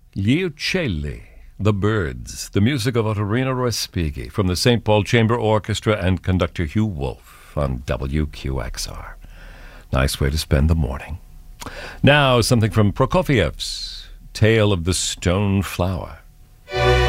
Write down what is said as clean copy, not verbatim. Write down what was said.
Gli Uccelli, The Birds, the music of Ottorino Respighi from the St. Paul Chamber Orchestra and conductor Hugh Wolf on WQXR. Nice way to spend the morning. Now, something from Prokofiev's Tale of the Stone Flower.